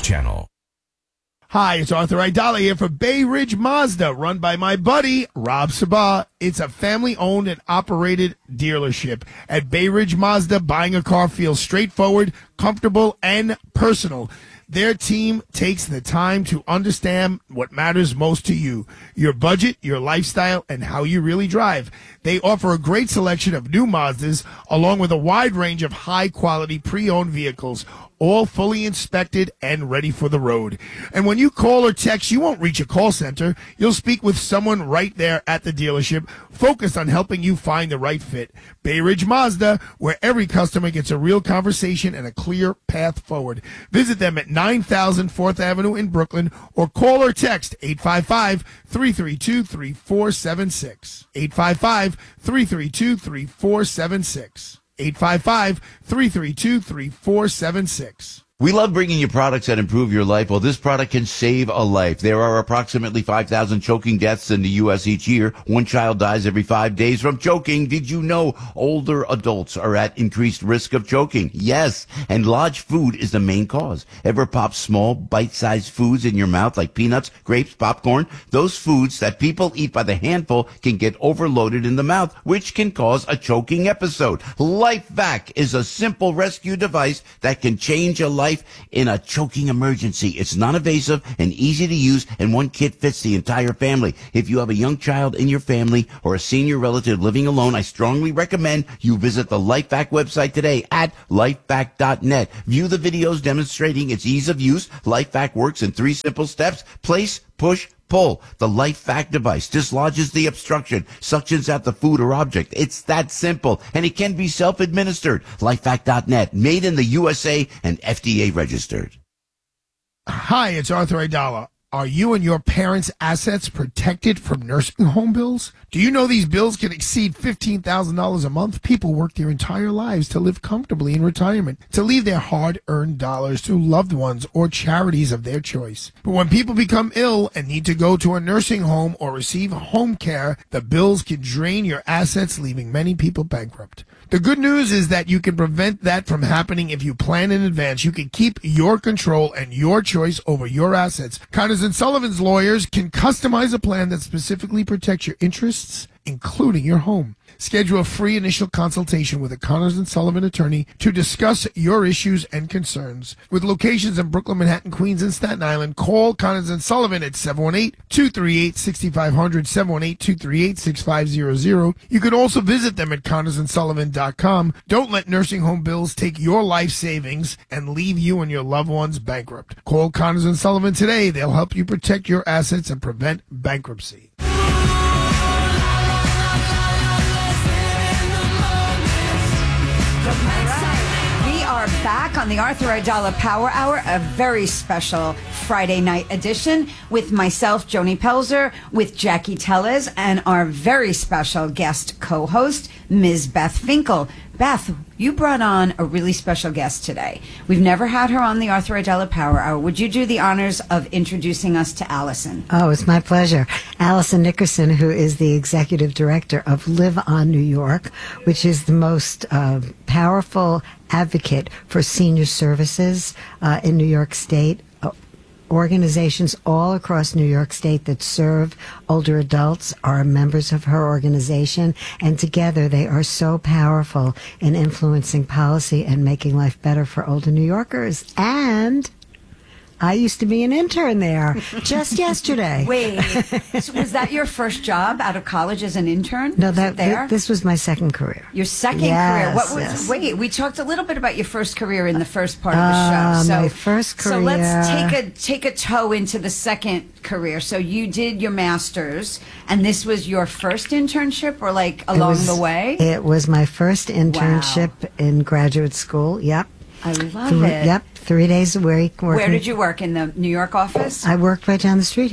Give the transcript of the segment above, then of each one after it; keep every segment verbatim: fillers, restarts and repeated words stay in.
Channel. Hi, it's Arthur Aidala here for Bay Ridge Mazda, run by my buddy, Rob Sabah. It's a family-owned and operated dealership. At Bay Ridge Mazda, buying a car feels straightforward, comfortable, and personal. Their team takes the time to understand what matters most to you, your budget, your lifestyle, and how you really drive. They offer a great selection of new Mazdas, along with a wide range of high-quality pre-owned vehicles, all fully inspected and ready for the road. And when you call or text, you won't reach a call center. You'll speak with someone right there at the dealership, focused on helping you find the right fit. Bay Ridge Mazda, where every customer gets a real conversation and a clear path forward. Visit them at nine thousand fourth Avenue in Brooklyn, or call or text eight five five, three three two, three four seven six. eight five five, three three two, three four seven six. eight five five, three three two, three four seven six. We love bringing you products that improve your life. Well, this product can save a life. There are approximately five thousand choking deaths in the U S each year. One child dies every five days from choking. Did you know older adults are at increased risk of choking? Yes, and large food is the main cause. Ever pop small, bite-sized foods in your mouth like peanuts, grapes, popcorn? Those foods that people eat by the handful can get overloaded in the mouth, which can cause a choking episode. LifeVac is a simple rescue device that can change a life in a choking emergency. It's non-invasive and easy to use, and one kit fits the entire family. If you have a young child in your family or a senior relative living alone, I strongly recommend you visit the LifeVac website today at lifevac dot net. View the videos demonstrating its ease of use. LifeVac works in three simple steps: place, push, pull. The LifeVac device dislodges the obstruction, suctions out the food or object. It's that simple, and it can be self-administered. lifevac dot net, made in the U S A and F D A registered. Hi, it's Arthur Aidala. Are you and your parents' assets protected from nursing home bills? Do you know these bills can exceed fifteen thousand dollars a month? People work their entire lives to live comfortably in retirement, to leave their hard-earned dollars to loved ones or charities of their choice. But when people become ill and need to go to a nursing home or receive home care, the bills can drain your assets, leaving many people bankrupt. The good news is that you can prevent that from happening if you plan in advance. You can keep your control and your choice over your assets. Connors and Sullivan's lawyers can customize a plan that specifically protects your interests, including your home. Schedule a free initial consultation with a Connors and Sullivan attorney to discuss your issues and concerns. With locations in Brooklyn, Manhattan, Queens, and Staten Island, call Connors and Sullivan at seven one eight, two three eight, six five zero zero, seven one eight, two three eight, six five zero zero. You can also visit them at connors and sullivan dot com. Don't let nursing home bills take your life savings and leave you and your loved ones bankrupt. Call Connors and Sullivan today. They'll help you protect your assets and prevent bankruptcy. Back on the Arthur Aidala Power Hour, a very special Friday night edition with myself, Joni Pelzer, with Jackie Tellez, and our very special guest co-host, Miz Beth Finkel. Beth, you brought on a really special guest today. We've never had her on the Arthur Aidala Power Hour. Would you do the honors of introducing us to Allison? Oh, it's my pleasure. Allison Nickerson, who is the executive director of Live On New York, which is the most uh, powerful advocate for senior services uh, in New York State. Organizations all across New York State that serve older adults are members of her organization, and together they are so powerful in influencing policy and making life better for older New Yorkers. And I used to be an intern there just yesterday. Wait, so was that your first job out of college as an intern? No, that there? th- this was my second career. Your second yes, career. What was? Yes. Wait, we talked a little bit about your first career in the first part of the uh, show. So, my first career. So let's take a take a toe into the second career. So you did your master's, and this was your first internship, or like along was, the way? It was my first internship wow. in graduate school. Yep. I love Three, it. Yep, three days a week. Working. Where did you work? In the New York office? I worked right down the street here.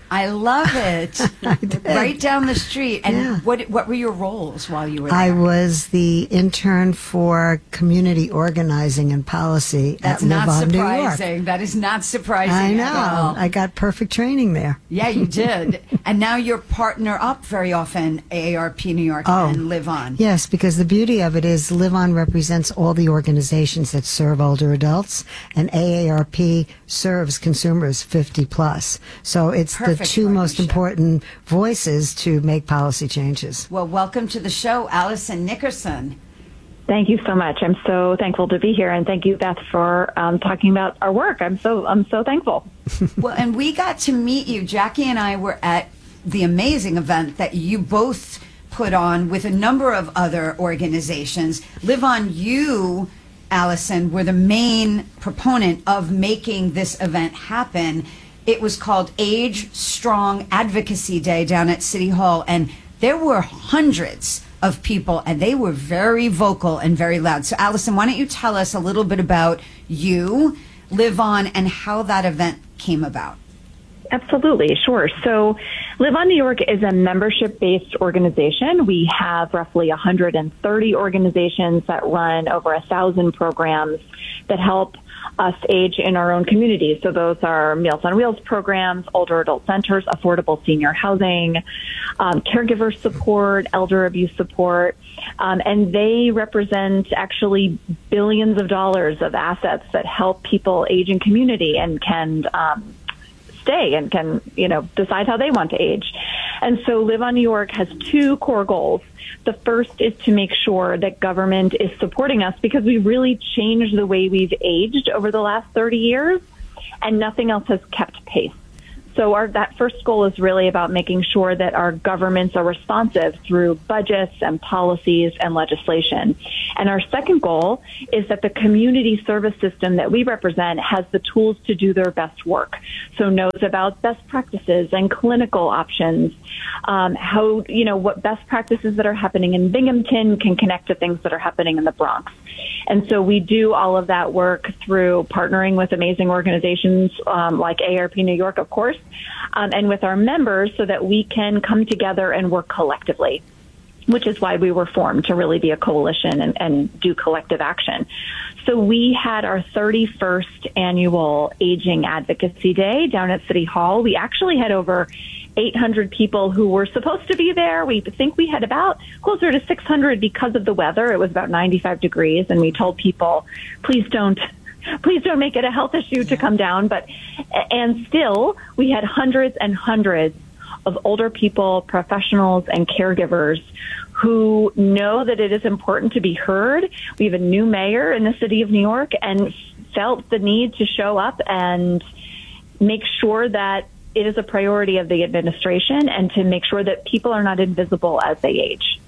I love it. Right down the street. And Yeah. what what were your roles while you were there? I was the intern for community organizing and policy That's at not Live On New York. surprising. That is not surprising I at know. all. I got perfect training there. Yeah, you did. And now you're partner up very often, A A R P New York Oh. and Live On. Yes, because the beauty of it is Live On represents all the organizations that serve older adults, and A A R P serves consumers fifty plus. So it's the Perfect two most partnership. important voices to make policy changes. Well, welcome to the show, Allison Nickerson. Thank you so much. I'm so thankful to be here, and thank you, Beth, for um, talking about our work. I'm so I'm so thankful. Well, and we got to meet you. Jackie and I were at the amazing event that you both put on with a number of other organizations. Live On, you, Allison, were the main proponent of making this event happen. It was called Age Strong Advocacy Day down at City Hall, and there were hundreds of people, and they were very vocal and very loud. So, Allison, why don't you tell us a little bit about you, Live On, and how that event came about? Absolutely, sure. So Live On New York is a membership-based organization. We have roughly one hundred thirty organizations that run over a thousand programs that help us age in our own communities. So those are Meals on Wheels programs, older adult centers, affordable senior housing, um, caregiver support, elder abuse support, um, and they represent actually billions of dollars of assets that help people age in community and can um, stay and can, you know, decide how they want to age. And so Live On New York has two core goals. The first is to make sure that government is supporting us because we really changed the way we've aged over the last thirty years, and nothing else has kept pace. So our, that first goal is really about making sure that our governments are responsive through budgets and policies and legislation. And our second goal is that the community service system that we represent has the tools to do their best work. So knows about best practices and clinical options, um, how, you know, what best practices that are happening in Binghamton can connect to things that are happening in the Bronx. And so we do all of that work through partnering with amazing organizations um, like A A R P New York, of course, um, and with our members so that we can come together and work collectively, which is why we were formed, to really be a coalition and, and do collective action. So we had our thirty-first annual Aging Advocacy Day down at City Hall. We actually had over eight hundred people who were supposed to be there. We think we had about closer to six hundred because of the weather. It was about ninety-five degrees, and we told people, please don't Please don't make it a health issue to come down. But and still, we had hundreds and hundreds of older people, professionals, and caregivers who know that it is important to be heard. We have a new mayor in the city of New York and felt the need to show up and make sure that it is a priority of the administration and to make sure that people are not invisible as they age.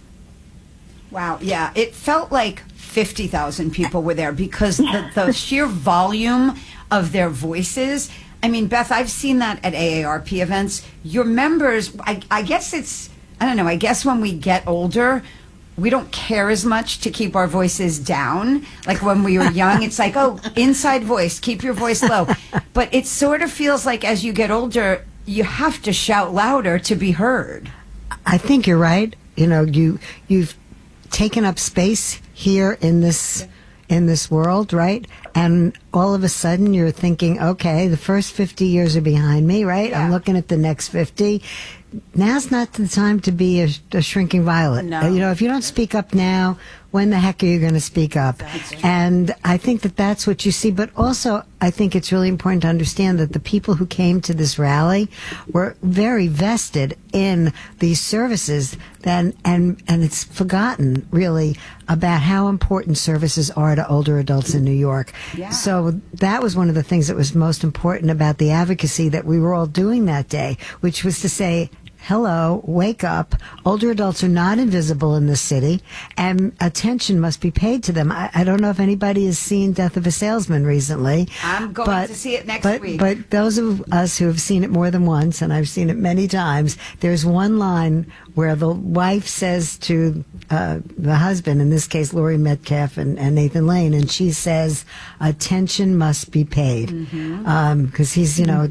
Wow, yeah, it felt like fifty thousand people were there because the, the sheer volume of their voices. I mean, Beth, I've seen that at A A R P events. Your members, I, I guess it's, I don't know, I guess when we get older, we don't care as much to keep our voices down. Like when we were young, it's like, oh, inside voice, keep your voice low. But it sort of feels like as you get older, you have to shout louder to be heard. I think you're right. You know, you you've taken up space here in this in this world, right? And all of a sudden you're thinking, okay, the first fifty years are behind me, right? Yeah. I'm looking at the next fifty. Now's not the time to be a, a shrinking violet. No. Uh, You know, if you don't speak up now, when the heck are you going to speak up? Exactly. And I think that that's what you see. But also, I think it's really important to understand that the people who came to this rally were very vested in these services. Then, and and it's forgotten really about how important services are to older adults in New York. Yeah. So that was one of the things that was most important about the advocacy that we were all doing that day, which was to say, hello, wake up. Older adults are not invisible in this city, and attention must be paid to them. I, I don't know if anybody has seen Death of a Salesman recently. I'm going but, to see it next but, week. But those of us who have seen it more than once, and I've seen it many times, there's one line where the wife says to uh, the husband, in this case Laurie Metcalf and, and Nathan Lane, and she says, attention must be paid. Because Mm-hmm. um, he's, you know, the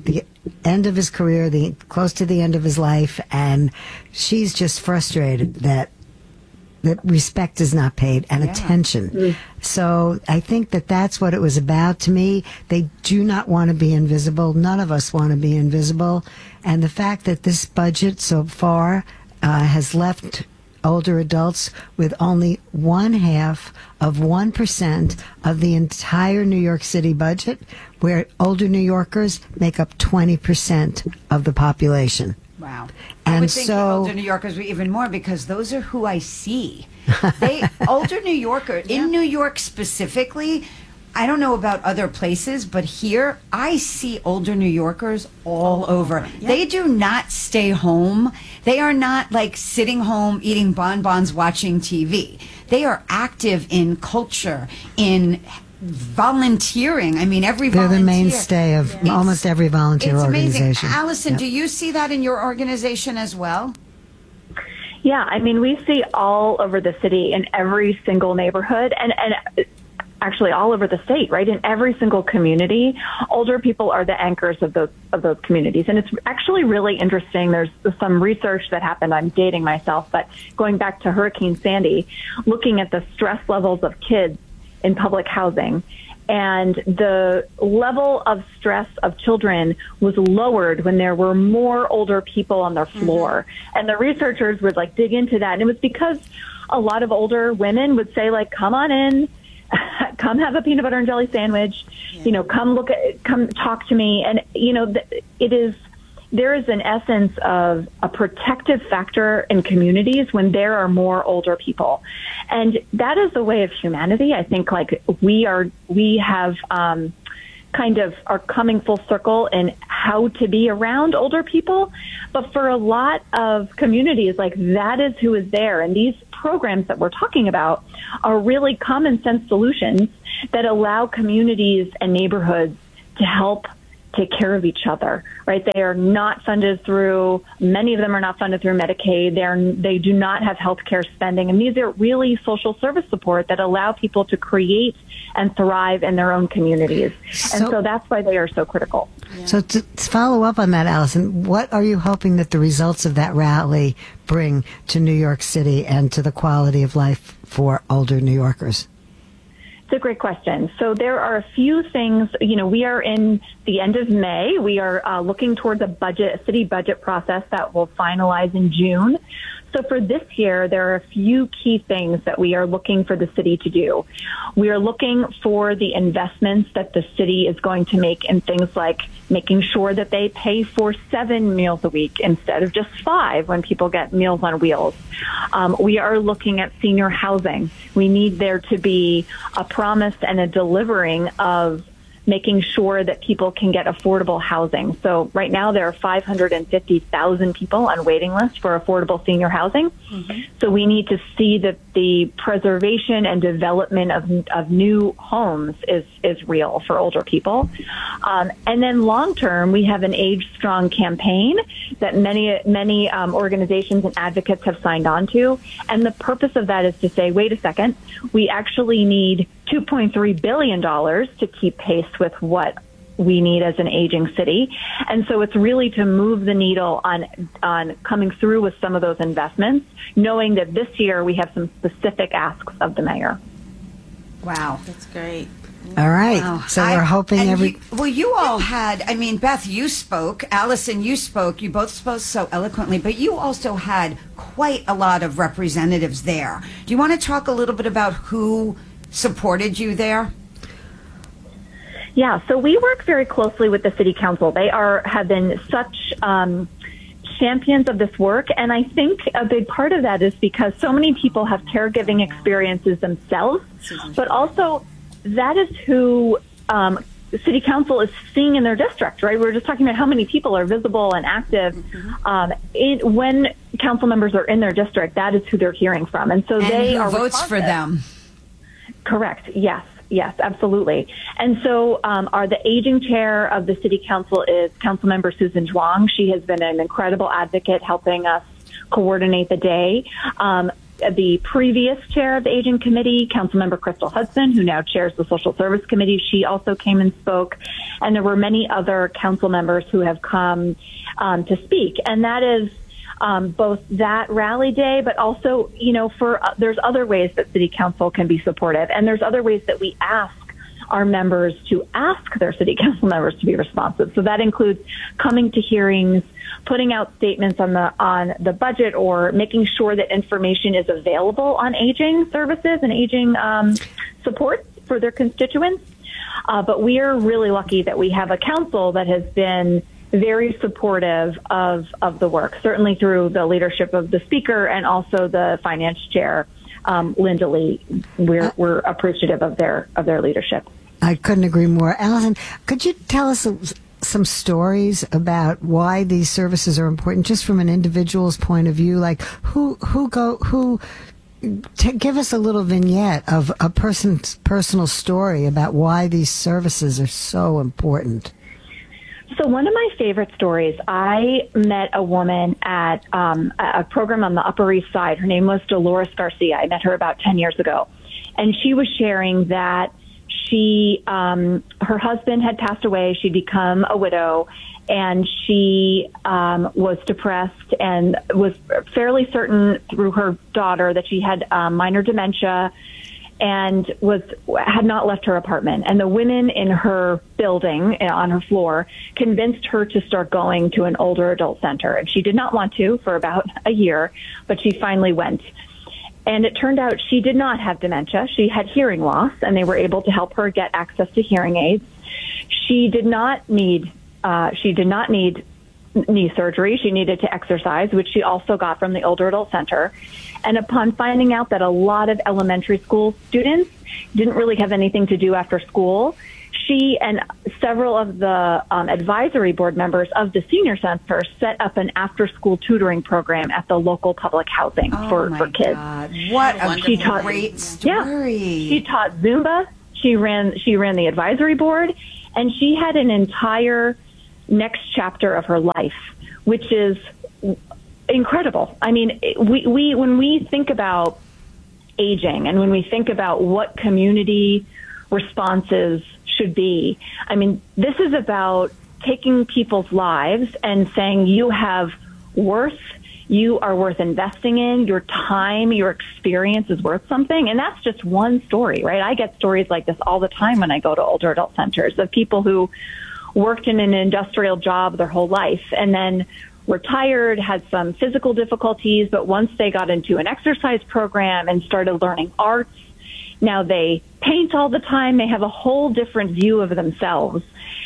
end of his career, the close to the end of his life, and she's just frustrated that that respect is not paid and Yeah. attention. Mm. So I think that that's what it was about to me. They do not want to be invisible. None of us want to be invisible. And the fact that this budget so far uh, has left older adults with only one half of one percent of the entire New York City budget, where older New Yorkers make up twenty percent of the population. Wow. I And would think so- older New Yorkers were even more, because those are who I see. They older New Yorker in New York specifically. I don't know about other places, but here I see older New Yorkers all over. They do not stay home. They are not like sitting home eating bonbons watching T V. They are active in culture, in volunteering. I mean, every They're volunteer. the mainstay of It's- almost every volunteer It's amazing. organization. Allison, Yep. do you see that in your organization as well? Yeah, I mean, we see all over the city in every single neighborhood and, and actually all over the state, right? In every single community, older people are the anchors of those of those communities. And it's actually really interesting. There's some research that happened. I'm dating myself, but going back to Hurricane Sandy, looking at the stress levels of kids in public housing. And the level of stress of children was lowered when there were more older people on their floor. Mm-hmm. And the researchers would like dig into that. And it was because a lot of older women would say like, come on in, come have a peanut butter and jelly sandwich, yeah. you know, come look at, come talk to me. And, you know, it is, there is an essence of a protective factor in communities when there are more older people. And that is the way of humanity. I think like we are, we have, um, kind of are coming full circle in how to be around older people. But for a lot of communities, like that is who is there. And these programs that we're talking about are really common sense solutions that allow communities and neighborhoods to help take care of each other, right? They are not funded through, many of them are not funded through Medicaid. They are, they do not have healthcare spending. And these are really social service support that allow people to create and thrive in their own communities. So, and so that's why they are so critical. Yeah. So to, to follow up on that, Allison, what are you hoping that the results of that rally bring to New York City and to the quality of life for older New Yorkers? It's a great question. So there are a few things, you know, we are in the end of May. We are uh, looking towards a budget, a city budget process that will finalize in June. So for this year, there are a few key things that we are looking for the city to do. We are looking for the investments that the city is going to make in things like making sure that they pay for seven meals a week instead of just five when people get Meals on Wheels. Um, we are looking at senior housing. We need there to be a promise and a delivering of making sure that people can get affordable housing. So right now there are five hundred fifty thousand people on waiting lists for affordable senior housing. Mm-hmm. So we need to see that the preservation and development of, of new homes is, is real for older people. Um, and then long term, we have an Age Strong campaign that many, many um, organizations and advocates have signed on to. And the purpose of that is to say, wait a second, we actually need two point three billion dollars to keep pace with what we need as an aging city. And so it's really to move the needle on on coming through with some of those investments, knowing that this year we have some specific asks of the mayor. Wow. That's great. All right. Wow. So I- we're hoping and every... you- well, you all had, I mean, Beth, you spoke. Allison, you spoke. You both spoke so eloquently, but you also had quite a lot of representatives there. Do you want to talk a little bit about who supported you there? Yeah, so we work very closely with the city council. They are have been such um, champions of this work, and I think a big part of that is because so many people have caregiving experiences themselves, but also that is who um, the city council is seeing in their district, right? We were just talking about how many people are visible and active. Mm-hmm. Um, it, when council members are in their district, that is who they're hearing from, and so And they who are votes responsive. for them? Correct. Yes. Yes, absolutely. And so um, our the aging chair of the city council is Councilmember Susan Zhuang. She has been an incredible advocate helping us coordinate the day. Um, the previous chair of the Aging Committee, Councilmember Crystal Hudson, who now chairs the Social Service Committee. She also came and spoke. And there were many other council members who have come um, to speak. And that is um, both that rally day, but also, you know, for uh, there's other ways that City Council can be supportive. And there's other ways that we ask our members to ask their City Council members to be responsive. So that includes coming to hearings, putting out statements on the on the budget, or making sure that information is available on aging services and aging um, support for their constituents. Uh, but we are really lucky that we have a council that has been very supportive of of the work, certainly through the leadership of the speaker and also the finance chair, um, Linda Lee. We're we're appreciative of their of their leadership. I couldn't agree more. Allison, could you tell us some stories about why these services are important, just from an individual's point of view? Like who who go who to give us a little vignette of a person's personal story about why these services are so important. So one of my favorite stories, I met a woman at um, a program on the Upper East Side. Her name was Dolores Garcia. I met her about ten years ago. And she was sharing that she, um, her husband had passed away. She'd become a widow, and she um, was depressed and was fairly certain through her daughter that she had um, minor dementia, and was had not left her apartment. And the women in her building, on her floor, convinced her to start going to an older adult center. And she did not want to for about a year, but she finally went. And it turned out she did not have dementia. She had hearing loss, and they were able to help her get access to hearing aids. She did not need uh, she did not need knee surgery. She needed to exercise, which she also got from the older adult center. And upon finding out that a lot of elementary school students didn't really have anything to do after school, she and several of the um, advisory board members of the senior center set up an after-school tutoring program at the local public housing oh for, my for kids. God. What a she taught, great story. Yeah, she taught Zumba. She ran, she ran the advisory board, and she had an entire next chapter of her life, which is incredible. I mean, we, we when we think about aging and when we think about what community responses should be, I mean, this is about taking people's lives and saying you have worth, you are worth investing in, your time, your experience is worth something. And that's just one story, right? I get stories like this all the time when I go to older adult centers of people who worked in an industrial job their whole life and then retired, had some physical difficulties, but once they got into an exercise program and started learning arts, now they paint all the time. They have a whole different view of themselves.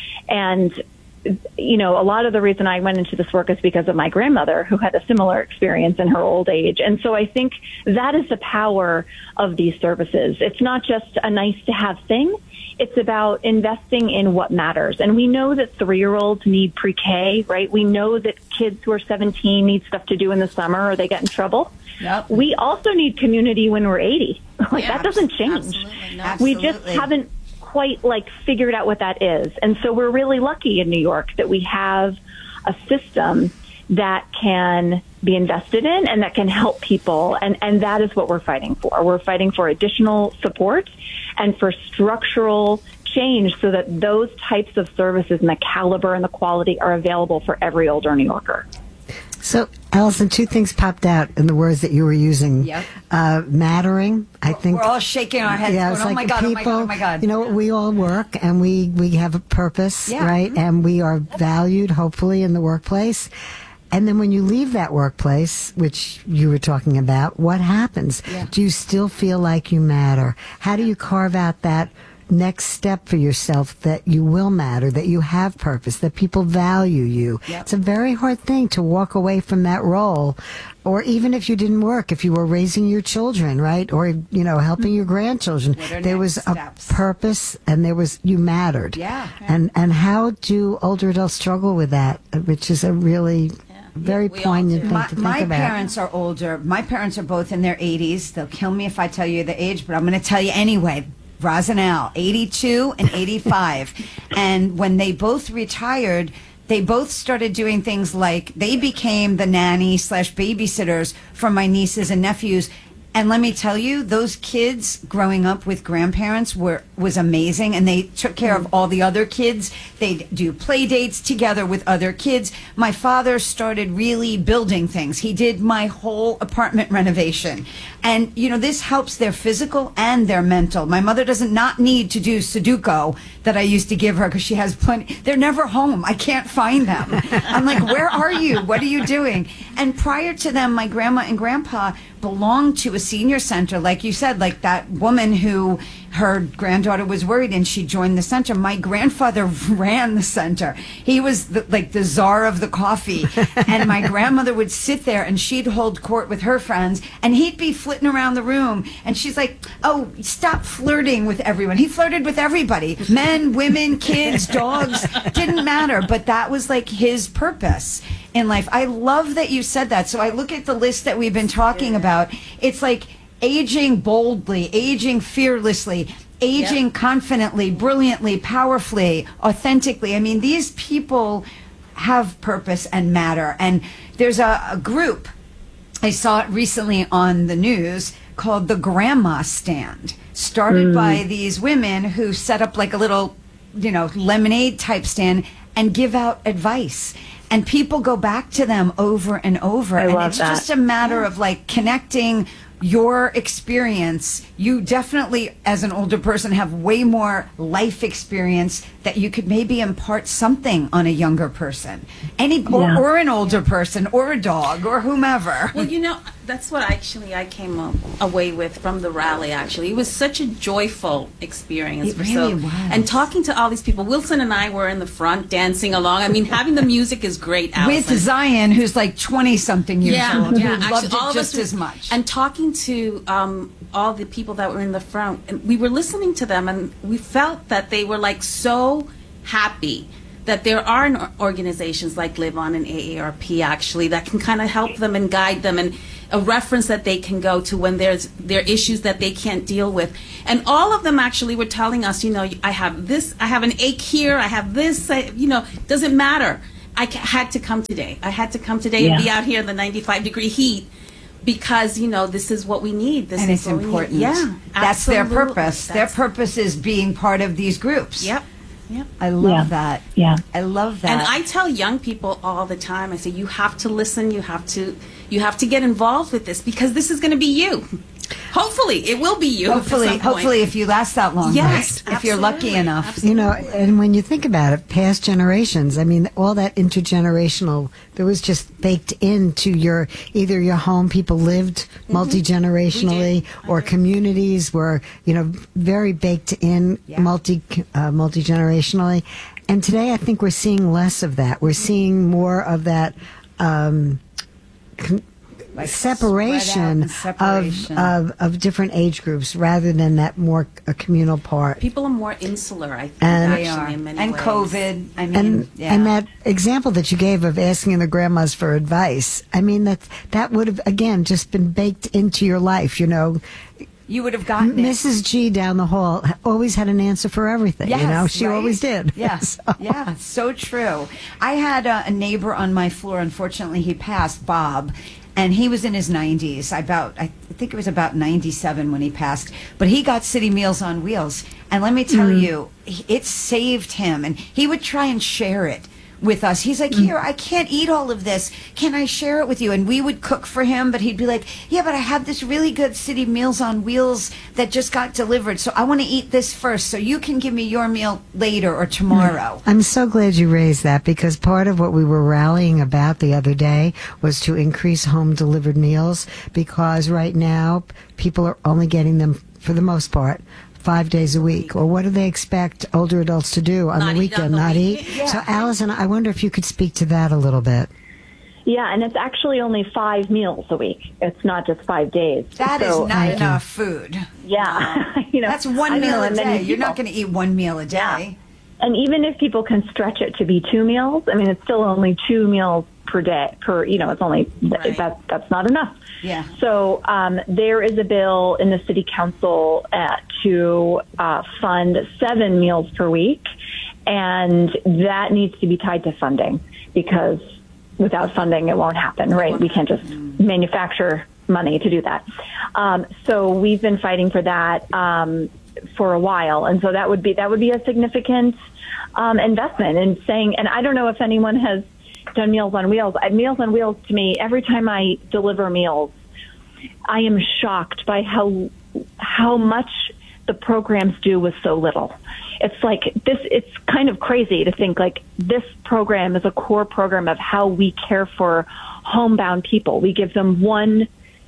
And, you know, a lot of the reason I went into this work is because of my grandmother, who had a similar experience in her old age. And so I think that is the power of these services. It's not just a nice to have thing. It's about investing in what matters. And we know that three-year-olds need pre-K, right? We know that kids who are seventeen need stuff to do in the summer or they get in trouble. Yep. We also need community when we're eighty. Like, Yeah, that doesn't change. absolutely not. We just Absolutely. haven't quite, like, figured out what that is. And so we're really lucky in New York that we have a system that can be invested in and that can help people. And, and that is what we're fighting for. We're fighting for additional support and for structural change so that those types of services and the caliber and the quality are available for every older New Yorker. So, Allison, two things popped out in the words that you were using. Yep. Uh, mattering, I think. We're all shaking our heads. Yeah, going, it's oh, like my God, people, oh my God, oh my God. You know, we all work and we, we have a purpose, Yeah. right? And we are valued, hopefully, in the workplace. And then when you leave that workplace, which you were talking about, what happens? Yeah. Do you still feel like you matter? How do you carve out that next step for yourself that you will matter, that you have purpose, that people value you? Yep. It's a very hard thing to walk away from that role. Or even if you didn't work, if you were raising your children, right? Or, you know, helping your grandchildren. What are There next was a steps? purpose and there was, you mattered. Yeah. And, and how do older adults struggle with that? Which is a really very we all poignant do. thing My, to think my about. parents are older. My parents are both in their eighties. They'll kill me if I tell you the age, but I'm going to tell you anyway. Roz and Al, eighty-two and eighty-five. And when they both retired, they both started doing things like they became the nanny slash babysitters for my nieces and nephews. And let me tell you, those kids growing up with grandparents were was amazing, and they took care of all the other kids. They'd do play dates together with other kids. My father started really building things. He did my whole apartment renovation. And, you know, this helps their physical and their mental. My mother doesn't not need to do Sudoku that I used to give her because she has plenty. They're never home. I can't find them. I'm like, where are you? What are you doing? And prior to them, my grandma and grandpa belonged to a senior center, like you said, like that woman who her granddaughter was worried and she joined the center. My grandfather ran the center. He was the, like the czar of the coffee. And my grandmother would sit there and she'd hold court with her friends and he'd be flitting around the room. And she's like, oh, stop flirting with everyone. He flirted with everybody. Men, women, kids, dogs, didn't matter. But that was like his purpose in life. I love that you said that. So I look at the list that we've been talking about. It's like aging boldly, aging fearlessly, aging yep. confidently, brilliantly, powerfully, authentically. I mean, these people have purpose and matter. And there's a, a group, I saw it recently on the news, called the Grandma Stand, started mm. by these women who set up like a little, you know, lemonade type stand and give out advice. And people go back to them over and over. I and love it's that. just a matter of like connecting your experience. You definitely, as an older person, have way more life experience that you could maybe impart something on a younger person. Any or, Yeah. or an older person or a dog or whomever. Well, you know, that's what actually I came um, away with from the rally, actually. It was such a joyful experience. It for really so, was. And talking to all these people, Wilson and I were in the front dancing along. I mean, having the music is great, Allison. With Zion, who's like twenty-something years yeah, old, yeah, who actually, loved all it of just us were- as much. And talking to um, all the people that were in the front, and we were listening to them, and we felt that they were like so happy that there are n- organizations like Live On and A A R P actually that can kind of help them and guide them, and a reference that they can go to when there's there are issues that they can't deal with. And all of them actually were telling us, you know, I have this, I have an ache here, I have this, I, you know, doesn't matter. I ca- had to come today. I had to come today Yeah. and be out here in the ninety-five degree heat. Because, you know, this is what we need. This and is it's what we need. important. Yeah. That's their absolutely. purpose. Their That's- purpose is being part of these groups. Yep. Yep. I love Yeah. that. Yeah. I love that. And I tell young people all the time, I say, you have to listen, you have to you have to get involved with this because this is going to be you. Hopefully, it will be you. hopefully, at some point. hopefully, if you last that long, Yes, right? If you're lucky absolutely. enough. You know, and when you think about it, past generations, I mean, all that intergenerational, there was just baked into your, either your home, people lived multi-generationally, or communities were, you know, very baked in Yeah. multi, uh, multi-generationally. And today I think we're seeing less of that. We're seeing more of that, um, con- Like separation, spread out and separation. Of, of of different age groups rather than that more uh, communal part. People are more insular, I think, And- They actually, are. in many And ways. COVID. I mean, and yeah. and that example that you gave of asking the grandmas for advice, I mean that that would have again just been baked into your life. You know, you would have gotten it. Missus G down the hall always had an answer for everything. Yes, you know, she right? always did. Yeah, So- yeah, so true. I had a, a neighbor on my floor. Unfortunately, he passed, Bob, and he was in his nineties. I about, I think it was about ninety-seven when he passed. But he got City Meals on Wheels, and let me tell Mm. you, it saved him. And he would try and share it with us. He's like, here, I can't eat all of this. Can I share it with you? And we would cook for him, but he'd be like, yeah, but I have this really good City Meals on Wheels that just got delivered. So I want to eat this first. So you can give me your meal later or tomorrow. I'm so glad you raised that because part of what we were rallying about the other day was to increase home delivered meals because right now people are only getting them, for the most part, five days a week. Or what do they expect older adults to do on Not the eat weekend? on the Not weekend. eat? Yeah. So, Allison, I wonder if you could speak to that a little bit. Yeah, and it's actually only five meals a week. It's not just five days. That is So, not enough food. Yeah. you know, That's one I know, meal a and then day. You're not people- going to eat one meal a day. Yeah. And even if people can stretch it to be two meals, I mean, it's still only two meals per day. Per, you know, it's only Right. that that's not enough. Yeah. So um, there is a bill in the city council uh, to uh, fund seven meals per week, and that needs to be tied to funding because without funding, it won't happen. Right? We can't just manufacture money to do that. Um, so we've been fighting for that um, for a while, and so that would be that would be a significant um, investment in saying. And I don't know if anyone has done Meals on Wheels. Meals on Wheels, to me, every time I deliver meals, I am shocked by how how much the programs do with so little. It's like this, it's kind of crazy to think like this program is a core program of how we care for homebound people. We give them one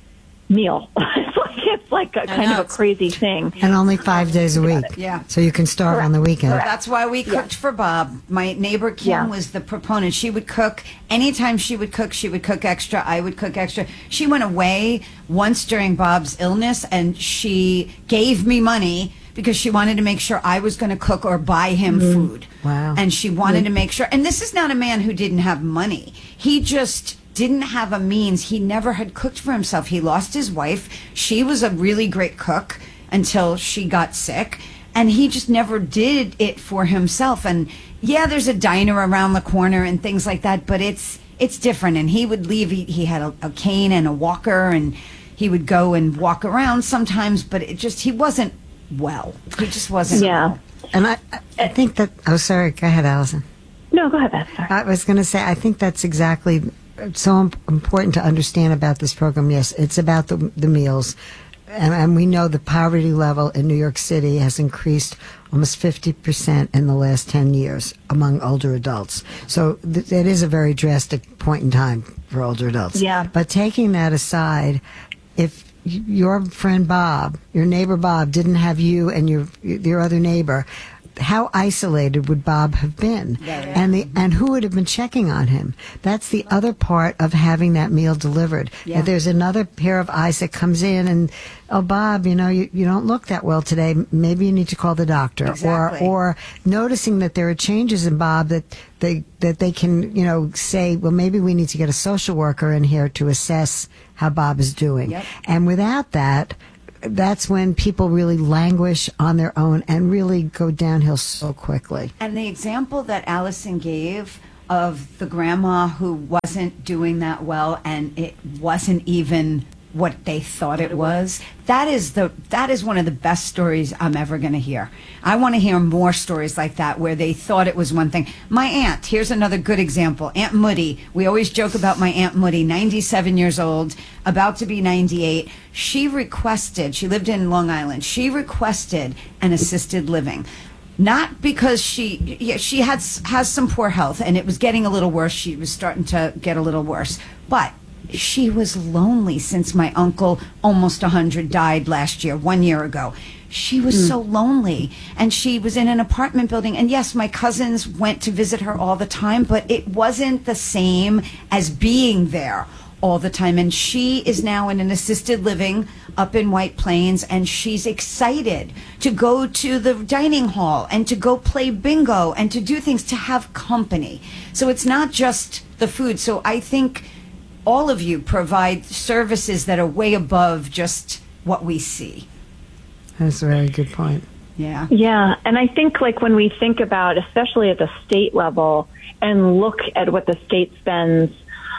meal. It's like, it's like a kind know, of a crazy thing. And only five days a week. Yeah. So you can starve Correct. on the weekend. Correct. That's why we cooked Yeah. for Bob. My neighbor Kim Yeah. was the proponent. She would cook. Anytime she would cook, she would cook extra. I would cook extra. She went away once during Bob's illness, and she gave me money because she wanted to make sure I was going to cook or buy him food. Wow. And she wanted to make sure. And this is not a man who didn't have money. He just didn't have a means. He never had cooked for himself. He lost his wife. She was a really great cook until she got sick. And he just never did it for himself. And yeah, there's a diner around the corner and things like that, but it's it's different. And he would leave. He, he had a, a cane and a walker, and he would go and walk around sometimes, but it just, he wasn't well. He just wasn't Yeah. well. And I, I think that, oh, sorry, go ahead, Allison. No, go ahead, Beth. Sorry. I was going to say, I think that's exactly so im- important to understand about this program. Yes, it's about the, the meals. And, and we know the poverty level in New York City has increased almost fifty percent in the last ten years among older adults. So th- it is a very drastic point in time for older adults. Yeah. But taking that aside, if y- your friend Bob, your neighbor Bob, didn't have you and your your other neighbor, how isolated would Bob have been? And the and who would have been checking on him? That's the other part of having that meal delivered. Yeah. If there's another pair of eyes that comes in and, oh, Bob, you know, you, you don't look that well today. Maybe you need to call the doctor. Exactly. Or or noticing that there are changes in Bob that they that they can, you know, say, well, maybe we need to get a social worker in here to assess how Bob is doing. Yep. And without that, that's when people really languish on their own and really go downhill so quickly. And the example that Allison gave of the grandma who wasn't doing that well, and it wasn't even what they thought it was, that is the that is one of the best stories I'm ever going to hear. I want to hear more stories like that where they thought it was one thing. My aunt, here's another good example. Aunt Moody. We always joke about my Aunt Moody, ninety-seven years old, about to be ninety-eight. She requested, she lived in Long Island, she requested an assisted living. Not because she, yeah, she had has some poor health and it was getting a little worse. She was starting to get a little worse. But she was lonely since my uncle, almost one hundred, died last year, one year ago. She was so lonely, and she was in an apartment building. And yes, my cousins went to visit her all the time, but it wasn't the same as being there all the time. And she is now in an assisted living up in White Plains, and she's excited to go to the dining hall and to go play bingo and to do things, to have company. So it's not just the food. So I think all of you provide services that are way above just what we see. That's a very good point. Yeah. Yeah, and I think like when we think about, especially at the state level, and look at what the state spends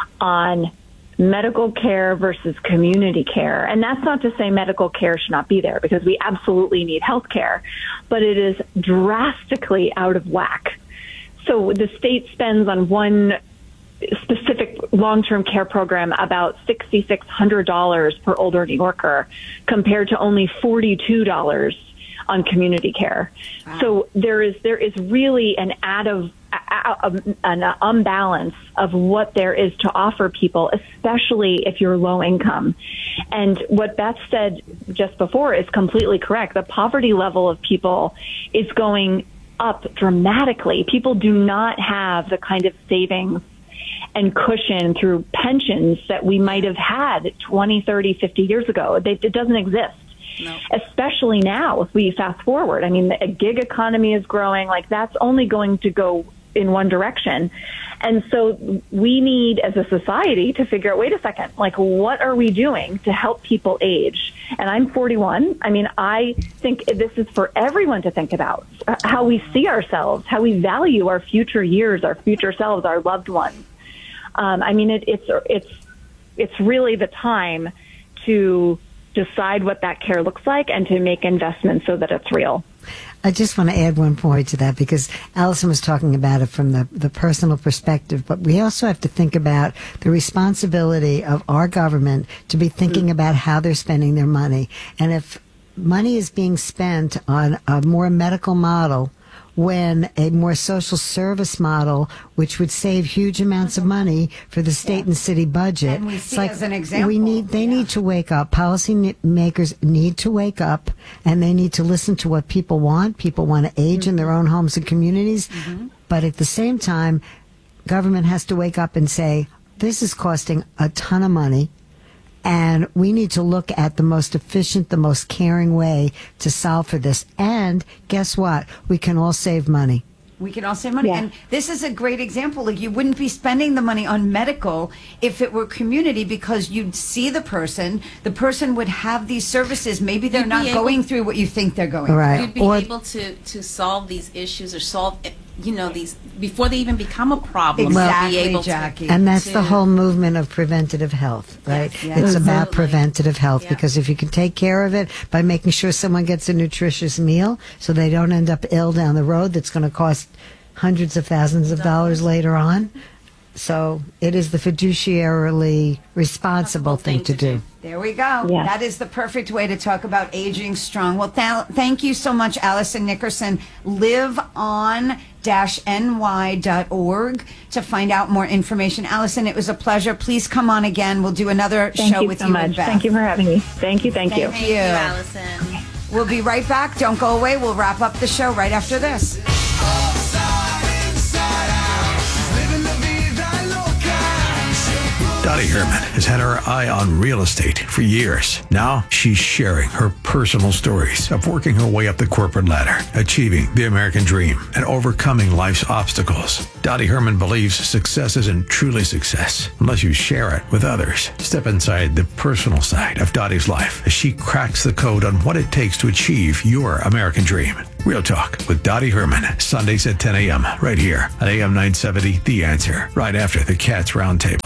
on medical care versus community care, and that's not to say medical care should not be there, because we absolutely need health care, but it is drastically out of whack. So the state spends on one specific long-term care program about six thousand six hundred dollars per older New Yorker, compared to only forty-two dollars on community care. Wow. So there is there is really an out of an unbalance of what there is to offer people, especially if you're low income. And what Beth said just before is completely correct. The poverty level of people is going up dramatically. People do not have the kind of savings and cushion through pensions that we might have had twenty, thirty, fifty years ago. They, it doesn't exist. No. Especially now, if we fast forward. I mean, the gig economy is growing. Like, that's only going to go in one direction. And so we need, as a society, to figure out, wait a second, like, what are we doing to help people age? And I'm forty-one. I mean, I think this is for everyone to think about, how we see ourselves, how we value our future years, our future selves, our loved ones. Um, I mean, it, it's it's it's really the time to decide what that care looks like and to make investments so that it's real. I just want to add one point to that, because Allison was talking about it from the, the personal perspective, but we also have to think about the responsibility of our government to be thinking about how they're spending their money. And if money is being spent on a more medical model, when a more social service model, which would save huge amounts of money for the state yeah. and city budget. And we see it's like as an example. We need, they yeah. need to wake up. Policy makers need to wake up, and they need to listen to what people want. People want to age mm-hmm. in their own homes and communities. Mm-hmm. But at the same time, government has to wake up and say, this is costing a ton of money. And we need to look at the most efficient, the most caring way to solve for this. And guess what? We can all save money. We can all save money. Yeah. And this is a great example. Like, you wouldn't be spending the money on medical if it were community, because you'd see the person. The person would have these services. Maybe they're You'd not going through what you think they're going right. through. You'd be or, able to, to solve these issues or solve, you know, these before they even become a problem. Exactly, be able Jackie. To, and that's to, the whole movement of preventative health, right? Yes, yes, it's absolutely. about preventative health, yeah. because if you can take care of it by making sure someone gets a nutritious meal so they don't end up ill down the road, that's going to cost hundreds of thousands of dollars later on. So it is the fiduciarily responsible thing, thing to do. do. There we go. Yeah. That is the perfect way to talk about aging strong. Well, th- thank you so much, Allison Nickerson. live on dash N Y dot org to find out more information. Allison, it was a pleasure. Please come on again. We'll do another thank show you with so you much. and Beth. Thank you for having me. Thank you. Thank, Thank you. Thank you, Allison. We'll be right back. Don't go away. We'll wrap up the show right after this. Dottie Herman has had her eye on real estate for years. Now she's sharing her personal stories of working her way up the corporate ladder, achieving the American dream, and overcoming life's obstacles. Dottie Herman believes success isn't truly success unless you share it with others. Step inside the personal side of Dottie's life as she cracks the code on what it takes to achieve your American dream. Real Talk with Dottie Herman, Sundays at ten a.m. right here on A M nine seventy, The Answer, right after the Cats Roundtable.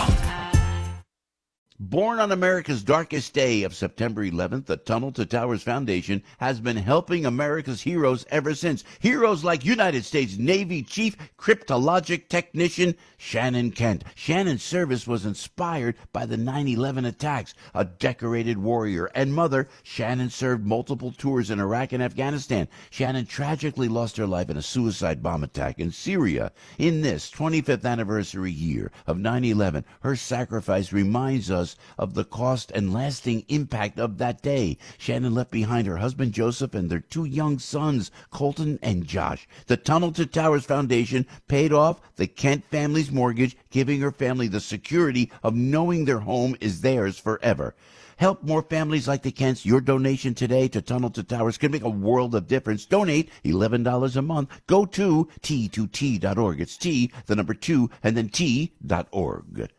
Born on America's darkest day of September eleventh, the Tunnel to Towers Foundation has been helping America's heroes ever since. Heroes like United States Navy Chief Cryptologic Technician Shannon Kent. Shannon's service was inspired by the nine eleven attacks. A decorated warrior and mother, Shannon served multiple tours in Iraq and Afghanistan. Shannon tragically lost her life in a suicide bomb attack in Syria. In this twenty-fifth anniversary year of nine eleven, her sacrifice reminds us of the cost and lasting impact of that day. Shannon left behind her husband Joseph and their two young sons, Colton and Josh. The Tunnel to Towers Foundation paid off the Kent family's mortgage, giving her family the security of knowing their home is theirs forever. Help more families like the Kents. Your donation today to Tunnel to Towers can make a world of difference. Donate eleven dollars a month. Go to T two T dot org. It's T, the number two, and then T dot org.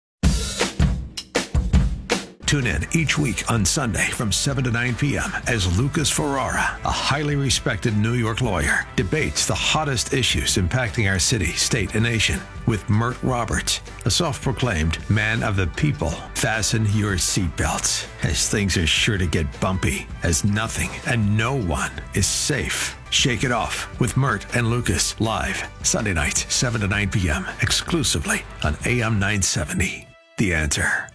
Tune in each week on Sunday from seven to nine p.m. as Lucas Ferrara, a highly respected New York lawyer, debates the hottest issues impacting our city, state, and nation with Mert Roberts, a self-proclaimed man of the people. Fasten your seatbelts, as things are sure to get bumpy, as nothing and no one is safe. Shake It Off with Mert and Lucas, live Sunday nights, seven to nine p.m., exclusively on A M nine seventy. The Answer.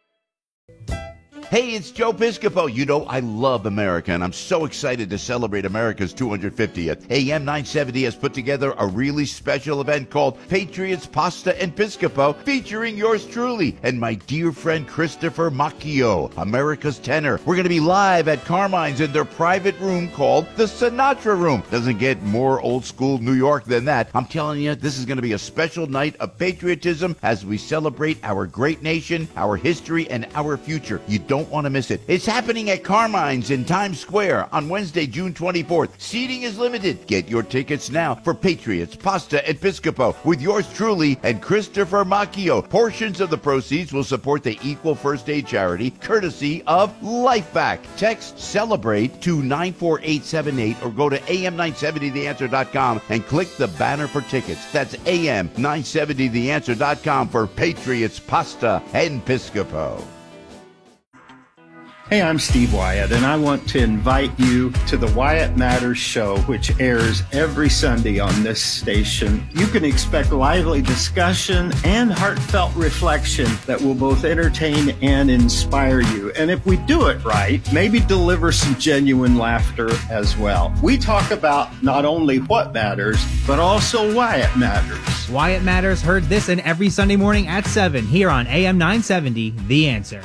Hey, it's Joe Piscopo. You know, I love America, and I'm so excited to celebrate America's two hundred fiftieth. A M nine seventy has put together a really special event called Patriots Pasta and Piscopo, featuring yours truly and my dear friend Christopher Macchio, America's tenor. We're going to be live at Carmine's in their private room called the Sinatra Room. Doesn't get more old school New York than that. I'm telling you, this is going to be a special night of patriotism as we celebrate our great nation, our history, and our future. You don't Don't want to miss it. It's happening at Carmine's in Times Square on Wednesday, June twenty-fourth. Seating is limited. Get your tickets now for Patriots Pasta and Piscopo with yours truly and Christopher Macchio. Portions of the proceeds will support the Equal First Aid charity, courtesy of LifeBack. Text CELEBRATE to nine four eight seven eight or go to A M nine seventy the answer dot com and click the banner for tickets. That's A M nine seventy the answer dot com for Patriots Pasta and Piscopo. Hey, I'm Steve Wyatt, and I want to invite you to the Wyatt Matters Show, which airs every Sunday on this station. You can expect lively discussion and heartfelt reflection that will both entertain and inspire you. And if we do it right, maybe deliver some genuine laughter as well. We talk about not only what matters, but also why it matters. Wyatt Matters, heard this and every Sunday morning at seven here on A M nine seventy, The Answer.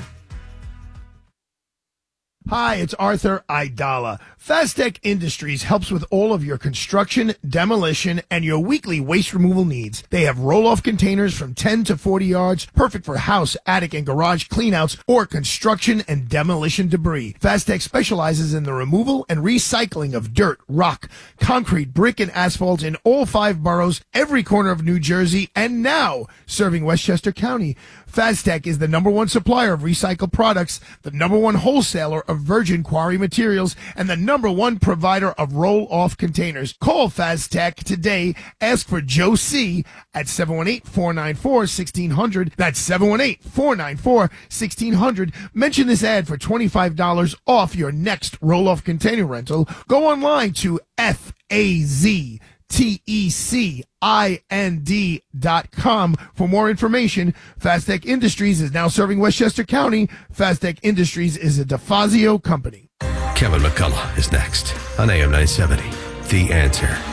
Hi, it's Arthur Aidala. Fastech Industries helps with all of your construction, demolition, and your weekly waste removal needs. They have roll-off containers from ten to forty yards, perfect for house, attic, and garage cleanouts or construction and demolition debris. Fastech specializes in the removal and recycling of dirt, rock, concrete, brick, and asphalt in all five boroughs, every corner of New Jersey, and now serving Westchester County. Fastech is the number one supplier of recycled products, the number one wholesaler of virgin quarry materials, and the number one provider of roll-off containers. Call Fastech today. Ask for Joe C. at seven one eight, four nine four, one six zero zero. That's seven one eight, four nine four, one six zero zero. Mention this ad for twenty-five dollars off your next roll-off container rental. Go online to F A Z T E C I N D dot com for more information. Fastech Industries is now serving Westchester County. Fastech Industries is a DeFazio company. Kevin McCullough is next on A M nine seventy, The Answer.